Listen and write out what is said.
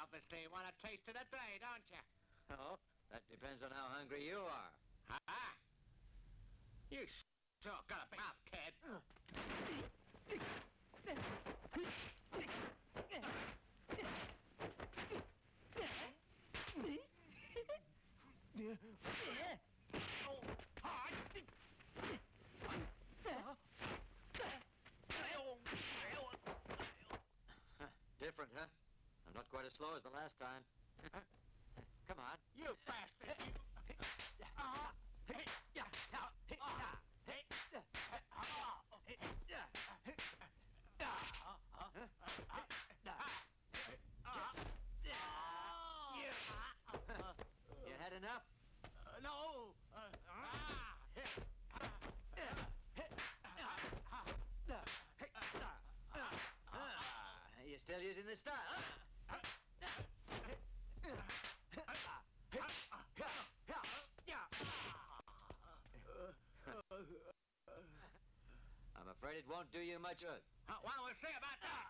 obviously want a taste of the day, don't you? Oh, that depends on how hungry you are. Huh? You sure got a big mouth, kid. Different, huh? I'm not quite as slow as the last time. Come on. You bastard! You had enough? No! You're still using this style? I'm afraid it won't do you much good. What will we say about that?